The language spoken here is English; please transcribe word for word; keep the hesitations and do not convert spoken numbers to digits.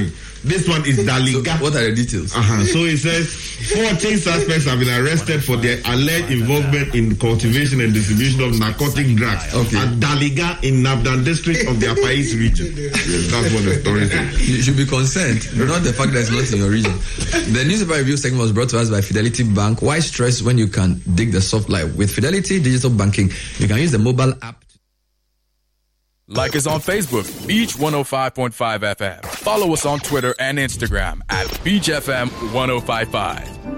Dali. This one is Daliga. So what are the details? Uh-huh. So it says fourteen suspects have been arrested for their alleged involvement in cultivation and distribution of narcotic drugs okay. at Daliga in Nabdan district of the Upper East region. Yes, that's what the story says. You should be concerned, not the fact that it's not in your region. The newspaper review segment was brought to us by Fidelity Bank. Why stress when you can dig the soft life? With Fidelity Digital Banking, you can use the mobile app. Like us on Facebook, Beach one oh five point five F M. Follow us on Twitter and Instagram at Beach F M one oh five point five.